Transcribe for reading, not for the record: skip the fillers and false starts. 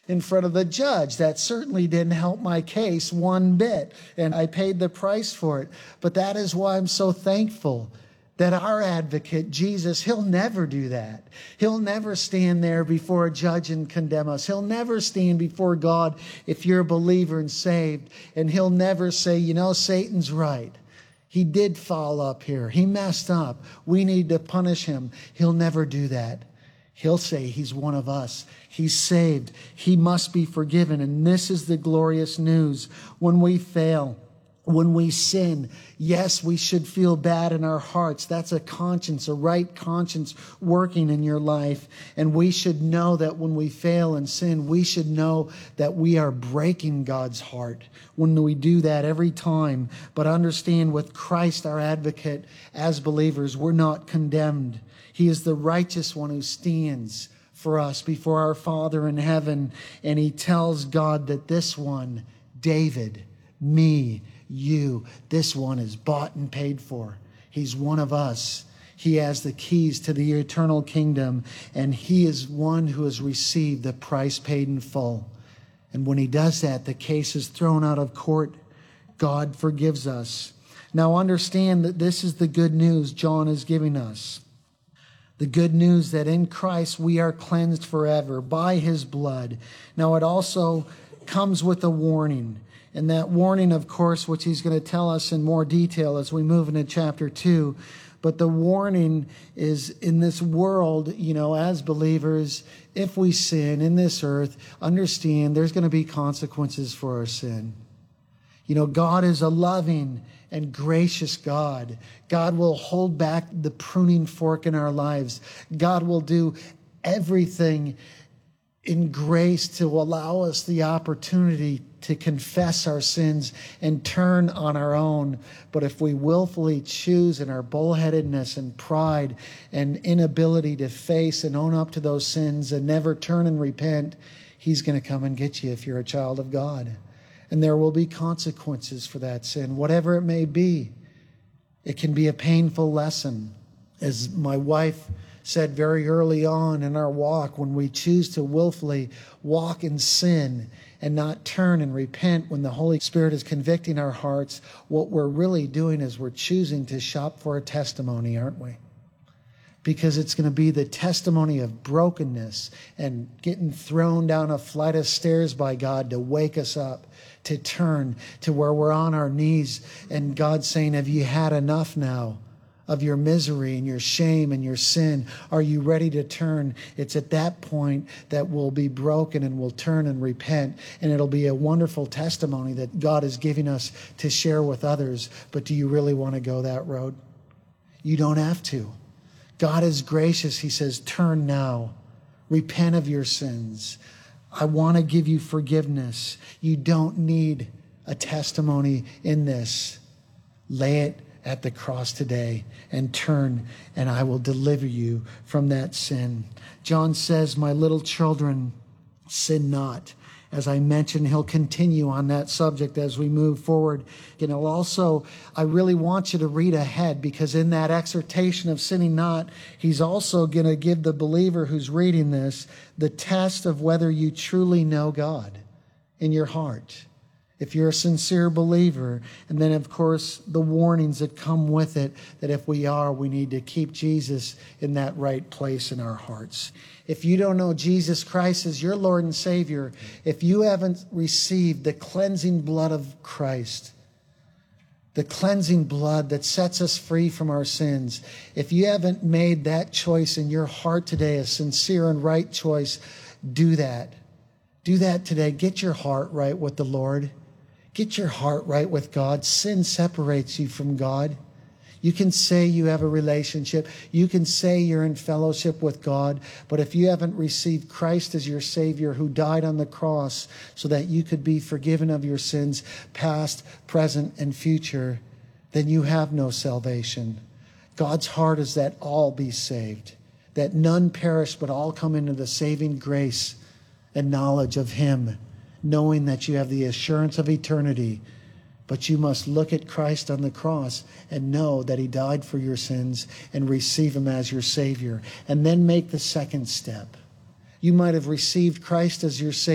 in front of the judge. That certainly didn't help my case one bit, and I paid the price for it. But that is why I'm so thankful that our advocate, Jesus, he'll never do that. He'll never stand there before a judge and condemn us. He'll never stand before God if you're a believer and saved. And he'll never say, Satan's right. He did fall up here. He messed up. We need to punish him. He'll never do that. He'll say he's one of us. He's saved. He must be forgiven. And this is the glorious news. When we fail, when we sin, yes, we should feel bad in our hearts. That's a conscience, a right conscience working in your life. And we should know that when we fail and sin, we should know that we are breaking God's heart when we do that every time. But understand, with Christ, our advocate, as believers, we're not condemned. He is the righteous one who stands for us before our Father in heaven. And he tells God that this one, David, me, you, this one is bought and paid for. He's one of us. He has the keys to the eternal kingdom, and he is one who has received the price paid in full. And when he does that, the case is thrown out of court. God forgives us. Now understand that this is the good news John is giving us. The good news that in Christ we are cleansed forever by his blood. Now it also comes with a warning. And that warning, of course, which he's going to tell us in more detail as we move into chapter 2. But the warning is, in this world, as believers, if we sin in this earth, understand there's going to be consequences for our sin. God is a loving and gracious God. God will hold back the pruning fork in our lives. God will do everything in grace to allow us the opportunity to confess our sins and turn on our own. But if we willfully choose in our bullheadedness and pride and inability to face and own up to those sins and never turn and repent, he's going to come and get you if you're a child of God. And there will be consequences for that sin, whatever it may be. It can be a painful lesson. As my wife said very early on in our walk, when we choose to willfully walk in sin and not turn and repent when the Holy Spirit is convicting our hearts, what we're really doing is we're choosing to shop for a testimony, aren't we? Because it's going to be the testimony of brokenness and getting thrown down a flight of stairs by God to wake us up, to turn to where we're on our knees and God saying, have you had enough now of your misery and your shame and your sin? Are you ready to turn? It's at that point that we'll be broken and we'll turn and repent. And it'll be a wonderful testimony that God is giving us to share with others. But do you really want to go that road? You don't have to. God is gracious. He says, turn now. Repent of your sins. I want to give you forgiveness. You don't need a testimony in this. Lay it at the cross today and turn, and I will deliver you from that sin. John says, my little children, sin not. As I mentioned, he'll continue on that subject as we move forward. And he'll also, I really want you to read ahead, because in that exhortation of sinning not, he's also going to give the believer who's reading this the test of whether you truly know God in your heart. If you're a sincere believer, and then, of course, the warnings that come with it, that if we are, we need to keep Jesus in that right place in our hearts. If you don't know Jesus Christ as your Lord and Savior, if you haven't received the cleansing blood of Christ, the cleansing blood that sets us free from our sins, if you haven't made that choice in your heart today, a sincere and right choice, do that. Do that today. Get your heart right with the Lord. Get your heart right with God. Sin separates you from God. You can say you have a relationship. You can say you're in fellowship with God. But if you haven't received Christ as your Savior, who died on the cross so that you could be forgiven of your sins, past, present, and future, then you have no salvation. God's heart is that all be saved, that none perish, but all come into the saving grace and knowledge of Him, knowing that you have the assurance of eternity. But you must look at Christ on the cross and know that He died for your sins and receive Him as your Savior. And then make the second step. You might have received Christ as your Savior.